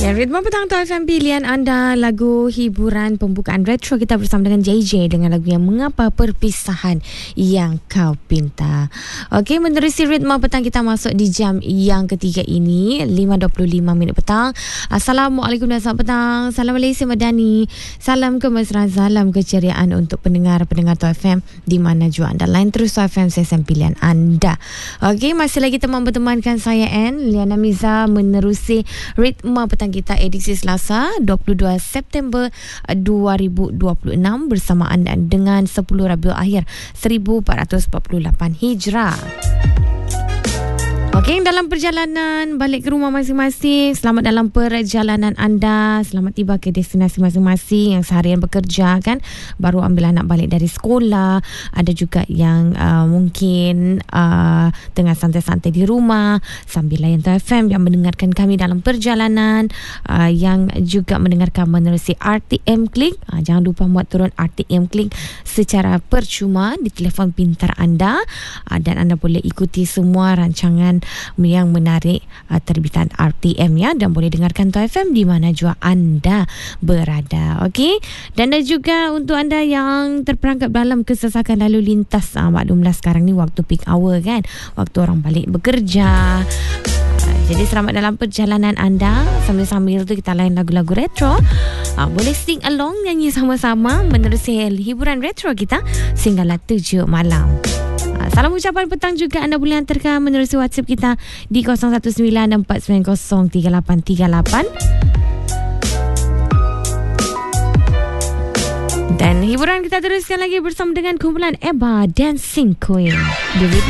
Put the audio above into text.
Ya, Ritma Petang tu FM pilihan anda, lagu hiburan pembukaan retro kita bersama dengan JJ dengan lagu yang Mengapa Perpisahan Yang Kau Pinta. Okey, menerusi Ritma Petang kita masuk di jam yang ketiga ini 5.25 petang. Assalamualaikum dan selamat petang. Salam Malaysia Madani. Salam kemesraan, salam keceriaan untuk pendengar-pendengar tu FM di mana jua anda lain terus tu FM sesem pilihan anda. Okey, masih lagi teman bertemankan saya Liana Miza menerusi Ritma Petang kita edisi Selasa 22 September 2026 bersama anda dengan 10 Rabiul Akhir 1448 Hijrah. Okey, dalam perjalanan balik ke rumah masing-masing, selamat dalam perjalanan anda, selamat tiba ke destinasi masing-masing. Yang seharian bekerja kan, baru ambil anak balik dari sekolah, ada juga yang mungkin tengah santai-santai di rumah sambil layan FM, yang mendengarkan kami dalam perjalanan, yang juga mendengarkan menerusi RTM Klik. Jangan lupa buat turun RTM Klik secara percuma di telefon pintar anda, dan anda boleh ikuti semua rancangan yang menarik terbitan RTM ya, dan boleh dengarkan Tu FM di mana jua anda berada. Okey, dan juga untuk anda yang terperangkap dalam kesesakan lalu lintas, maklumlah sekarang ni waktu peak hour kan, waktu orang balik bekerja. Jadi selamat dalam perjalanan anda. Sambil-sambil tu kita lain lagu-lagu retro. Boleh sing along, nyanyi sama-sama menerusi hiburan retro kita sehinggalah 7 malam. Salam ucapan petang juga anda boleh hantarkan menerusi WhatsApp kita di 0194903838. Dan hiburan kita teruskan lagi bersama dengan kumpulan Eba Dancing Queen.